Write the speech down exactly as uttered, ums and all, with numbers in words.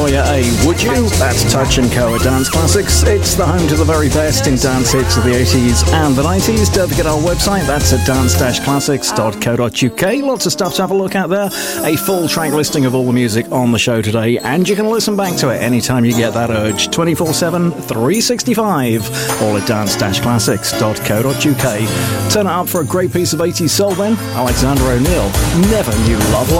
for you, eh? Would you? That's Touch and Co at Dance Classics. It's the home to the very best in dance hits of the eighties and the nineties. Don't forget our website, that's at dance classics dot co dot uk. Lots of stuff to have a look at there. A full track listing of all the music on the show today, and you can listen back to it anytime you get that urge. twenty-four seven, three sixty-five. All at dance classics dot co dot uk. Turn it up for a great piece of eighties soul then. Alexander O'Neill, Never Knew Love